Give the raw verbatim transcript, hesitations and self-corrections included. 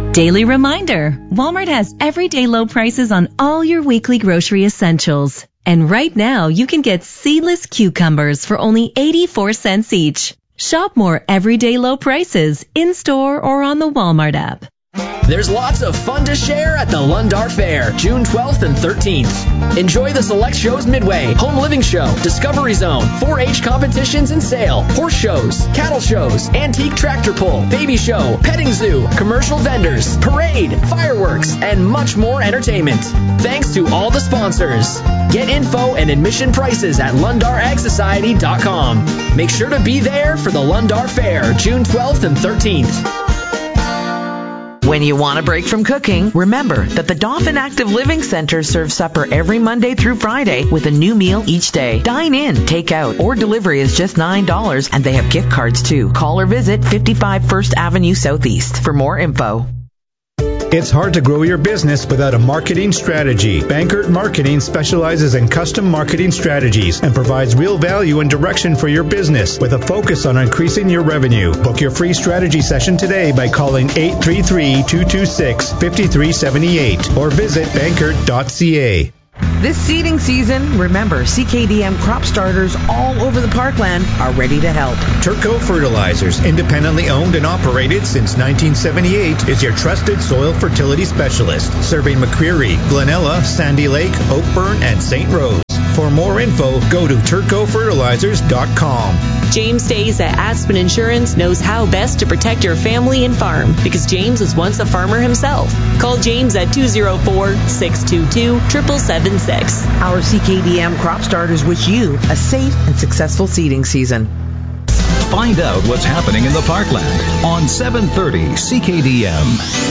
Daily reminder, Walmart has everyday low prices on all your weekly grocery essentials. And right now, you can get seedless cucumbers for only eighty-four cents each. Shop more everyday low prices in-store or on the Walmart app. There's lots of fun to share at the Lundar Fair, June twelfth and thirteenth. Enjoy the select shows midway, home living show, Discovery Zone, four H competitions and sale, horse shows, cattle shows, antique tractor pull, baby show, petting zoo, commercial vendors, parade, fireworks, and much more entertainment. Thanks to all the sponsors. Get info and admission prices at Lundar Ag Society dot com. Make sure to be there for the Lundar Fair, June twelfth and thirteenth. When you want a break from cooking, remember that the Dauphin Active Living Center serves supper every Monday through Friday with a new meal each day. Dine in, take out, or delivery is just nine dollars, and they have gift cards too. Call or visit fifty-five First Avenue Southeast for more info. It's hard to grow your business without a marketing strategy. Bankert Marketing specializes in custom marketing strategies and provides real value and direction for your business with a focus on increasing your revenue. Book your free strategy session today by calling eight three three, two two six, five three seven eight or visit bankert dot c a. This seeding season, remember, C K D M crop starters all over the parkland are ready to help. Turco Fertilizers, independently owned and operated since nineteen seventy-eight, is your trusted soil fertility specialist, serving McCreary, Glenella, Sandy Lake, Oakburn, and Saint Rose. For more info, go to turco fertilizers dot com. James Days at Aspen Insurance knows how best to protect your family and farm because James was once a farmer himself. Call James at two oh four, six two two, seven seven six. Our C K D M crop starters wish you a safe and successful seeding season. Find out what's happening in the parkland on seven thirty C K D M.